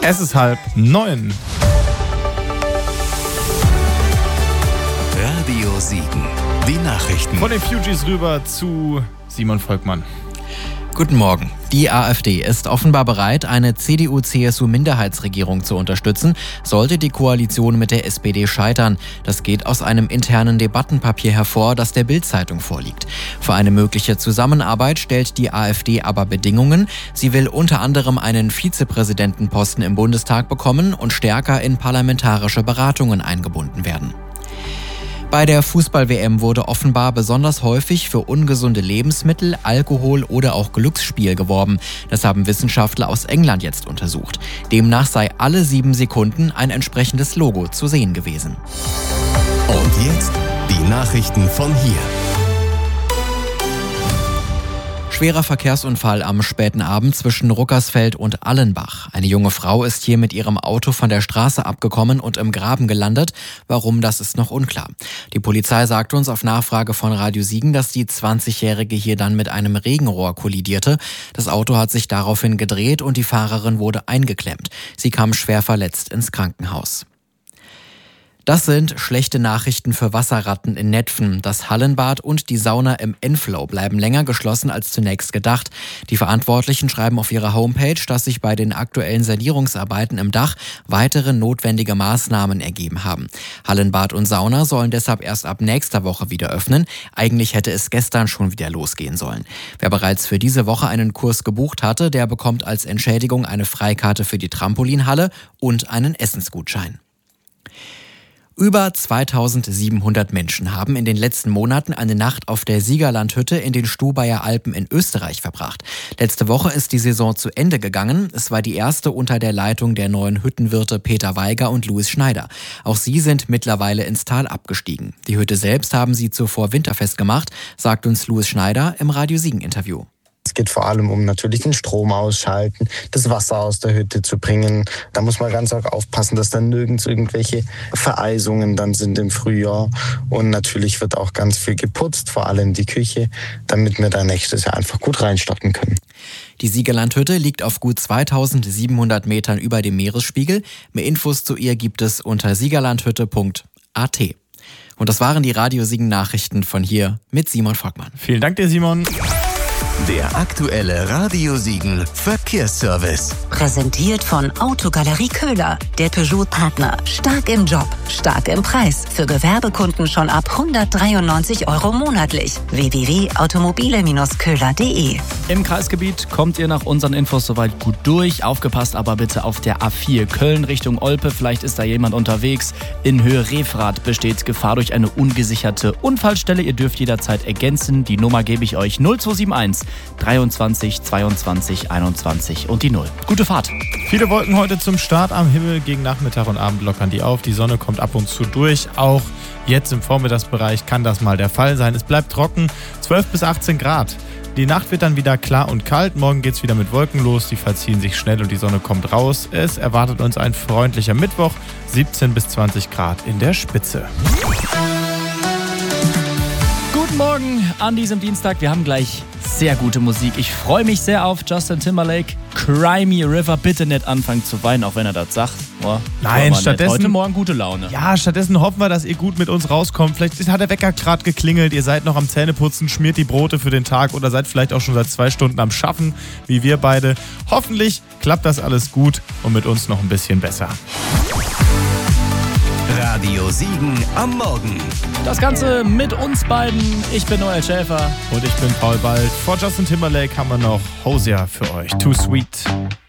Es ist 8:30. Radio Siegen. Die Nachrichten. Von den Fugees rüber zu Simon Volkmann. Guten Morgen. Die AfD ist offenbar bereit, eine CDU-CSU-Minderheitsregierung zu unterstützen, sollte die Koalition mit der SPD scheitern. Das geht aus einem internen Debattenpapier hervor, das der Bild-Zeitung vorliegt. Für eine mögliche Zusammenarbeit stellt die AfD aber Bedingungen. Sie will unter anderem einen Vizepräsidentenposten im Bundestag bekommen und stärker in parlamentarische Beratungen eingebunden werden. Bei der Fußball-WM wurde offenbar besonders häufig für ungesunde Lebensmittel, Alkohol oder auch Glücksspiel geworben. Das haben Wissenschaftler aus England jetzt untersucht. Demnach sei alle 7 Sekunden ein entsprechendes Logo zu sehen gewesen. Und jetzt die Nachrichten von hier. Schwerer Verkehrsunfall am späten Abend zwischen Ruckersfeld und Allenbach. Eine junge Frau ist hier mit ihrem Auto von der Straße abgekommen und im Graben gelandet. Warum, das ist noch unklar. Die Polizei sagt uns auf Nachfrage von Radio Siegen, dass die 20-Jährige hier dann mit einem Regenrohr kollidierte. Das Auto hat sich daraufhin gedreht und die Fahrerin wurde eingeklemmt. Sie kam schwer verletzt ins Krankenhaus. Das sind schlechte Nachrichten für Wasserratten in Netphen. Das Hallenbad und die Sauna im Enflow bleiben länger geschlossen als zunächst gedacht. Die Verantwortlichen schreiben auf ihrer Homepage, dass sich bei den aktuellen Sanierungsarbeiten im Dach weitere notwendige Maßnahmen ergeben haben. Hallenbad und Sauna sollen deshalb erst ab nächster Woche wieder öffnen. Eigentlich hätte es gestern schon wieder losgehen sollen. Wer bereits für diese Woche einen Kurs gebucht hatte, der bekommt als Entschädigung eine Freikarte für die Trampolinhalle und einen Essensgutschein. Über 2700 Menschen haben in den letzten Monaten eine Nacht auf der Siegerlandhütte in den Stubaier Alpen in Österreich verbracht. Letzte Woche ist die Saison zu Ende gegangen. Es war die erste unter der Leitung der neuen Hüttenwirte Peter Weiger und Louis Schneider. Auch sie sind mittlerweile ins Tal abgestiegen. Die Hütte selbst haben sie zuvor winterfest gemacht, sagt uns Louis Schneider im Radio Siegen-Interview. Es geht vor allem um natürlich den Strom ausschalten, das Wasser aus der Hütte zu bringen. Da muss man ganz arg aufpassen, dass dann nirgends irgendwelche Vereisungen dann sind im Frühjahr. Und natürlich wird auch ganz viel geputzt, vor allem die Küche, damit wir da nächstes Jahr einfach gut reinstarten können. Die Siegerlandhütte liegt auf gut 2700 Metern über dem Meeresspiegel. Mehr Infos zu ihr gibt es unter siegerlandhütte.at. Und das waren die Radio Siegen Nachrichten von hier mit Simon Volkmann. Vielen Dank dir, Simon. Der aktuelle Radio Siegen Verkehrsservice. Präsentiert von Autogalerie Köhler, der Peugeot-Partner. Stark im Job, stark im Preis. Für Gewerbekunden schon ab 193 € monatlich. www.automobile-köhler.de. Im Kreisgebiet kommt ihr nach unseren Infos soweit gut durch. Aufgepasst aber bitte auf der A4 Köln Richtung Olpe. Vielleicht ist da jemand unterwegs. In Höhe Refrath besteht Gefahr durch eine ungesicherte Unfallstelle. Ihr dürft jederzeit ergänzen. Die Nummer gebe ich euch: 0271 23 22 21 und die 0. Gute Fahrt. Viele Wolken heute zum Start am Himmel. Gegen Nachmittag und Abend lockern die auf. Die Sonne kommt ab und zu durch. Auch jetzt im Vormittagsbereich kann das mal der Fall sein. Es bleibt trocken. 12 bis 18 Grad. Die Nacht wird dann wieder klar und kalt. Morgen geht's wieder mit Wolken los. Die verziehen sich schnell und die Sonne kommt raus. Es erwartet uns ein freundlicher Mittwoch. 17 bis 20 Grad in der Spitze. Guten Morgen an diesem Dienstag. Wir haben gleich sehr gute Musik. Ich freue mich sehr auf Justin Timberlake. Cry Me a River. Bitte nicht anfangen zu weinen, auch wenn er das sagt. Nein, stattdessen... Heute Morgen gute Laune. Ja, stattdessen hoffen wir, dass ihr gut mit uns rauskommt. Vielleicht hat der Wecker gerade geklingelt. Ihr seid noch am Zähneputzen, schmiert die Brote für den Tag oder seid vielleicht auch schon seit 2 Stunden am Schaffen, wie wir beide. Hoffentlich klappt das alles gut und mit uns noch ein bisschen besser. Radio Siegen am Morgen. Das Ganze mit uns beiden. Ich bin Noel Schäfer. Und ich bin Paul Bald. Vor Justin Timberlake haben wir noch Hosier für euch. Too Sweet.